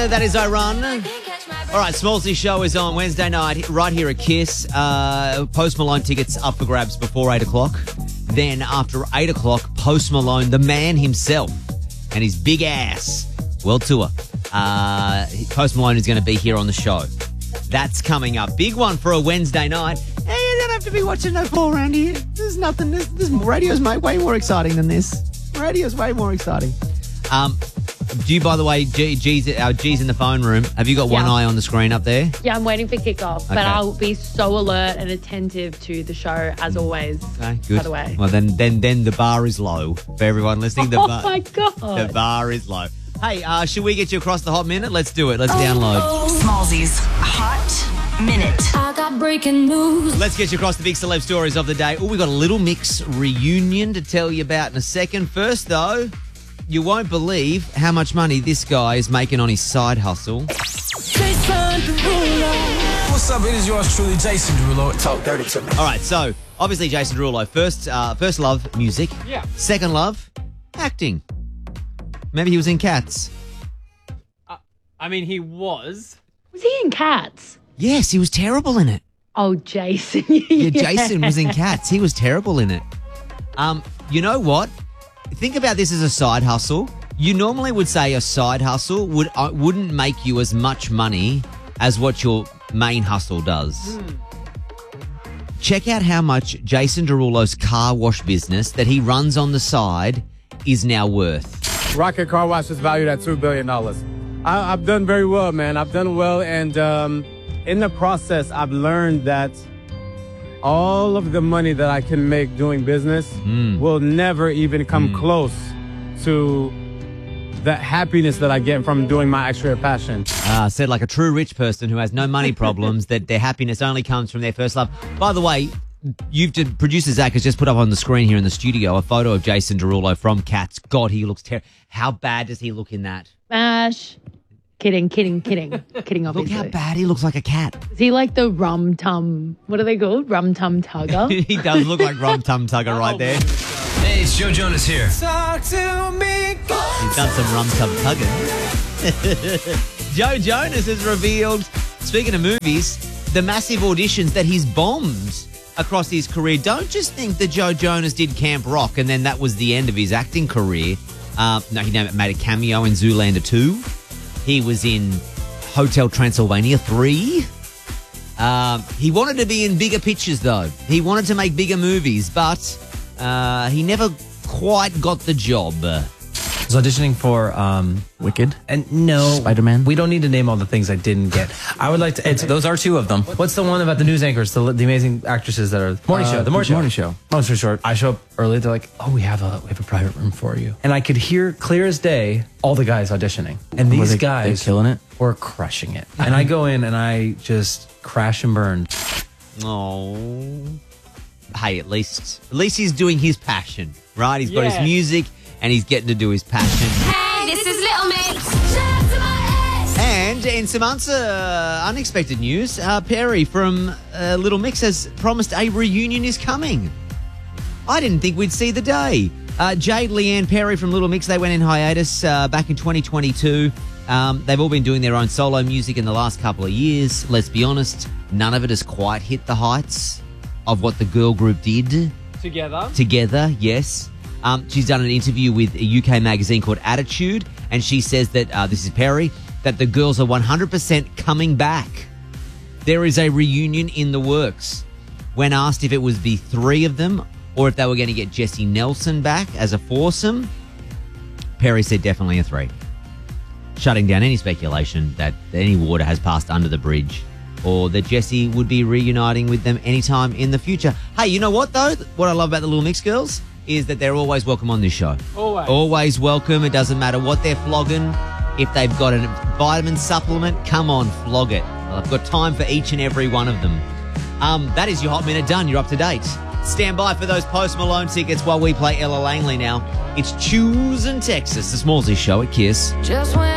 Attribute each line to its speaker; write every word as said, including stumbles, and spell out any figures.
Speaker 1: That is I Run. All right, Smallsy Show is on Wednesday night right here at Kiss. Uh, Post Malone tickets up for grabs before eight o'clock. Then after eight o'clock, Post Malone, the man himself, and his big ass world tour. Uh, Post Malone is going to be here on the show. That's coming up. Big one for a Wednesday night. Hey, you don't have to be watching no football around here. There's nothing. This, this radio's mate, way more exciting than this. Radio's way more exciting. Um, do you, by the way, G, G's, our G's in the phone room, have you got one
Speaker 2: Yeah.
Speaker 1: eye on the screen up there?
Speaker 2: Yeah, I'm waiting for kickoff,
Speaker 1: Okay.
Speaker 2: but I'll be so alert and attentive to the show as always.
Speaker 1: Okay, good.
Speaker 2: By the way.
Speaker 1: Well, then, then, then the bar is low for everyone listening. The
Speaker 2: Oh
Speaker 1: bar,
Speaker 2: my God.
Speaker 1: The bar is low. Hey, uh, should we get you across the hot minute? Let's do it. Let's download.
Speaker 3: Smallsy's Hot Minute.
Speaker 4: I got breaking news.
Speaker 1: Let's get you across the big celeb stories of the day. Oh, we got a Little Mix reunion to tell you about in a second. First, though, you won't believe how much money this guy is making on his side hustle.
Speaker 5: What's up? It is yours truly, Jason Derulo. Talk dirty to me.
Speaker 1: All right, so obviously Jason Derulo, first, uh, first love, music.
Speaker 6: Yeah.
Speaker 1: Second love, acting. Maybe he was in Cats.
Speaker 6: Uh, I mean, he was.
Speaker 2: Was he in Cats?
Speaker 1: Yes, he was terrible in it.
Speaker 2: Oh, Jason.
Speaker 1: Yeah, Jason was in Cats. He was terrible in it. Um, you know what? Think about this as a side hustle. You normally would say a side hustle would uh, wouldn't make you as much money as what your main hustle does.
Speaker 6: Hmm.
Speaker 1: Check out how much Jason Derulo's car wash business that he runs on the side is now worth.
Speaker 7: Rocket Car Wash is valued at two billion dollars. I, I've done very well, man. I've done well, and um, in the process, I've learned that all of the money that I can make doing business
Speaker 1: Mm.
Speaker 7: will never even come
Speaker 1: Mm.
Speaker 7: close to the happiness that I get from doing my actual passion.
Speaker 1: Uh, said like a true rich person who has no money problems, that their happiness only comes from their first love. By the way, you've did, producer Zach has just put up on the screen here in the studio a photo of Jason Derulo from Cats. God, he looks terrible. How bad does he look in that?
Speaker 2: Mash. Kidding, kidding, kidding. Kidding,
Speaker 1: Look
Speaker 2: obviously.
Speaker 1: how bad he looks like a cat.
Speaker 2: Is he like the rum tum, what are they called? Rum tum tugger?
Speaker 1: He does look like Rum Tum Tugger right there.
Speaker 5: Hey, it's Joe Jonas here.
Speaker 6: Talk to me.
Speaker 1: He's done some Rum Tum Tugging. Joe Jonas has revealed, speaking of movies, the massive auditions that he's bombed across his career. Don't just think that Joe Jonas did Camp Rock and then that was the end of his acting career. Uh, no, he made a cameo in Zoolander two. He was in Hotel Transylvania three. Um, he wanted to be in bigger pictures, though. He wanted to make bigger movies, but uh, he never quite got the job.
Speaker 8: I was auditioning for um,
Speaker 9: Wicked?
Speaker 8: and no
Speaker 9: Spider-Man?
Speaker 8: We don't need to name all the things I didn't get. I would like to. It's, those are two of them. What's the one about the news anchors, the, the amazing actresses that are morning
Speaker 9: Uh,
Speaker 8: show? The morning show.
Speaker 9: Morning Show.
Speaker 8: Long story short, I show up early. They're like, "Oh, we have a we have a private room for you," and I could hear clear as day all the guys auditioning, and
Speaker 9: Were
Speaker 8: these
Speaker 9: they-
Speaker 8: guys
Speaker 9: they killing it?
Speaker 8: were crushing it. And I go in and I just crash and burn.
Speaker 1: Oh, hey, at least at least he's doing his passion, right? He's got his
Speaker 6: Yeah.
Speaker 1: music and he's getting to do his passion.
Speaker 4: Hey, this is Little Mix. Shout out to my ex.
Speaker 1: And in some unse- uh, unexpected news, uh, Perry from uh, Little Mix has promised a reunion is coming. I didn't think we'd see the day. Uh, Jade, Leanne, Perry from Little Mix, they went in hiatus uh, back in twenty twenty-two. Um, they've all been doing their own solo music in the last couple of years. Let's be honest, none of it has quite hit the heights of what the girl group did
Speaker 6: Together.
Speaker 1: together, yes. Um, she's done an interview with a U K magazine called Attitude, and she says that, uh, this is Perry, that the girls are one hundred percent coming back. There is a reunion in the works. When asked if it was the three of them or if they were going to get Jessie Nelson back as a foursome, Perry said definitely a three. Shutting down any speculation that any water has passed under the bridge or that Jessie would be reuniting with them anytime in the future. Hey, you know what, though? What I love about the Little Mix girls is that they're always welcome on this show.
Speaker 6: Always.
Speaker 1: Always welcome. It doesn't matter what they're flogging. If they've got a vitamin supplement, come on, flog it. I've got time for each and every one of them. Um, that is your Hot Minute done. You're up to date. Stand by for those Post Malone tickets while we play Ella Langley now. It's Choosing Texas, the Smallsy Show at Kiss.
Speaker 4: Just when